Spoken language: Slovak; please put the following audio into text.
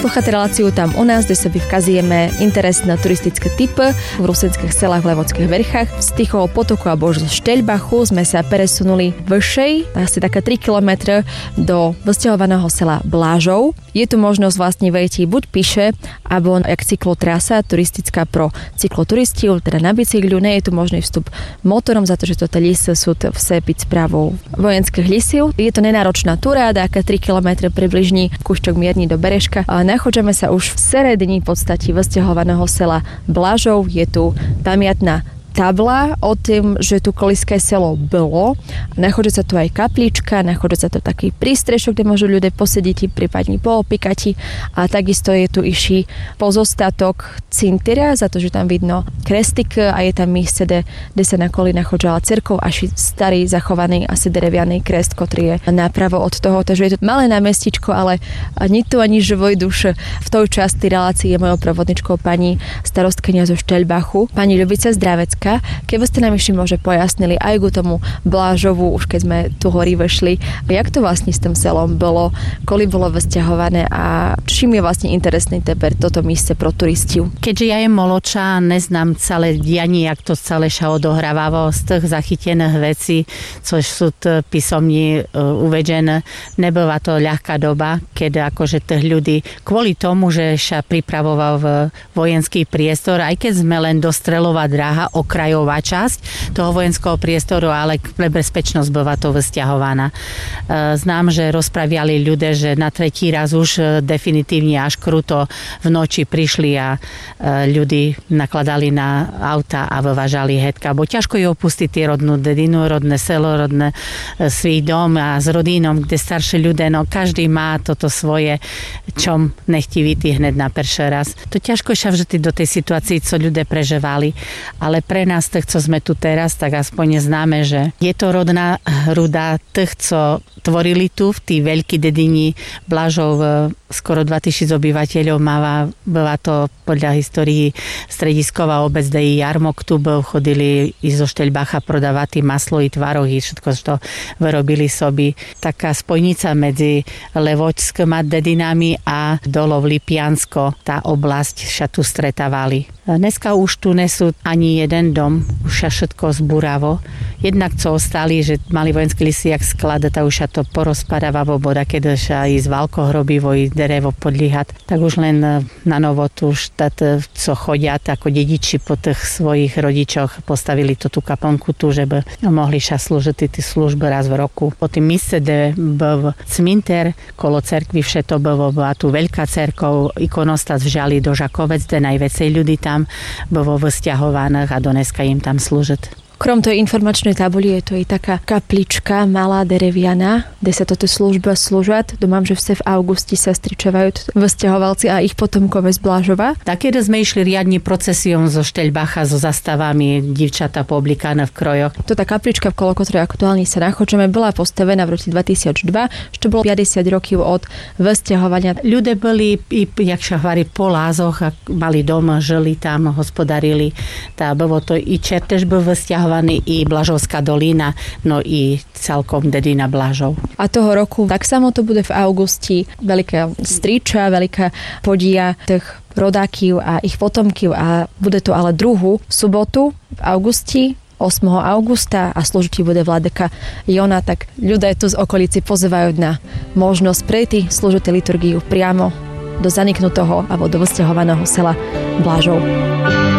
Poslucháte reláciu Tam u nás, kde sa vykazujeme interesné turistické typy v rusinských selách v Levockých Verchách. Z Tichého potoku alebo zo Šteľbachu sme sa presunuli vyššej, asi také 3 km do vysťahovaného sela Blážov. Je tu možnosť vlastne vejти buď piše, alebo jak cyklotrasa turistická pro cykloturistov, teda na bicyklu. Nie je tu možný vstup motorom, za to, že toto lisy sú vse pod správou vojenských lisív. Je to nenáročná túra, dáka 3 km približne Kúšťok Mierni do Bereška. Nachádzame sa už v seredini v podstate vysťahovaného sela Blažov. Je tu pamiatná tabla o tým, že tu koliské selo bolo. Nachádza sa tu aj kaplička, nachádza sa tu taký prístrešok, kde môžu ľudia posediť, prípadne poopíkať. A takisto je tu iší pozostatok cintyra, za to, že tam vidno krestik a je tam místo, kde sa na koli nachádzala cerkov, až starý zachovaný asi drevianý krest, ktorý je napravo od toho. Takže je to malé námestičko, ale ni tu ani živoj duš. V tej časti relácie je mojou provodničkou pani starostkenia zo Šteľbachu, pani Ľubica Zdravecká. Keby ste nám ešte možno pojasnili aj ku tomu Blážovu, už keď sme tu hory vešli, jak to vlastne s tým selom bolo, koľko bolo vysťahované a čím je vlastne interesný teper toto místo pro turistov? Keďže ja je moloča, neznám celé dianie, jak to celé sa odohrávalo z tých zachytených vecí, což sú písomne uvedené. Nebola to ľahká doba, keď akože tých ľudí, kvôli tomu, že sa pripravoval v vojenský priestor, aj keď sme len dostreľová dráha, okrajová časť toho vojenského priestoru, ale pre bezpečnosť bola to vysťahovaná. Znám, že rozpraviali ľudia, že na tretí raz už definitívne až kruto v noči prišli a ľudí nakladali na auta a vyvážali hetka, bo ťažko je opustiť rodnú dedinu, rodné selo, rodné svій dom a s rodínom, kde starší ľudia, no každý má toto svoje, čom nechtivitý hneď na prvý raz. To ťažko sa vždy do tej situácii, co ľudia prežívali, ale pre nás, tých, co sme tu teraz, tak aspoň známe, že je to rodná hruda tých, co tvorili tu v tej veľkej dedini Blažov, skoro 2000 obyvateľov bola to podľa histórii stredisková obec, kde i jarmok tu bol, chodili i zo Šteľbacha prodávať maslo i tvarohy, všetko, čo vyrobili sobi. Taká spojnica medzi Levočskými dedinami a dolov Lipiansko, tá oblasť sa tu stretávali. Dneska už tu nesú ani jeden dom, už sa všetko zburavo. Jednak co ostali, že mali vojenské lisy jak sklada, tak už sa to porozpadáva voda, keď sa i z valkohrobivo i derevo podlíhať, tak už len na novo tu už co chodia, ako dediči po tých svojich rodičoch postavili to tú kaplnku tu, že by mohli sa slúžiť tie služby raz v roku. Po tým míste, kde bol cminter, kolo cerkvy všetko bolo, bola tu veľká cerkov, ikonostas vžali do Žakovec, kde najväcej ľudí tam bolo vysťahovaných a dneska im tam slúžiť. Krom tej informačnej tabuli je to i taká kaplička malá dereviana, kde sa toto služba slúžať. Domám, že v auguste sa stričavajú vysťahovalci a ich potomkové z Blážova. Tak keď sme išli riadne procesiom zo Šteľbacha, so zastavami, divčata pooblíkané v krojoch. To tá kaplička, okolo ktorej aktuálne sa nachádzame, bola postavená v roku 2002, čo bolo 50 rokov od vysťahovania. Ľudia boli, jak sa hovorí, po lázoch a mali dom, žili tam, hospodarili. Bolo to i Čertež bol vysťahovaný, i Blažovská dolina, no i celkom dedina Blažov. A toho roku tak samo to bude v augusti. Veľká striča, veľká podia tých rodákov a ich potomkov a bude to ale druhú sobotu v augusti, 8. augusta a slúžiť bude vladyka Jona, tak ľudia tu z okolici pozývajú na možnosť prejти slúžiť liturgiu priamo do zaniknutého alebo do vysťahovaného sela Blažov.